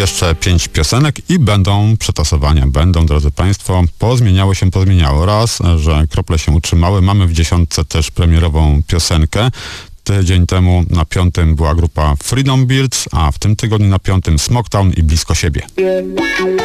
jeszcze 5 piosenek i będą przetasowania. Będą, drodzy Państwo, pozmieniało. Raz, że krople się utrzymały. Mamy w 10 też premierową piosenkę. Tydzień temu na 5 była grupa Freedom Birds, a w tym tygodniu na 5 Smoketown i Blisko Siebie.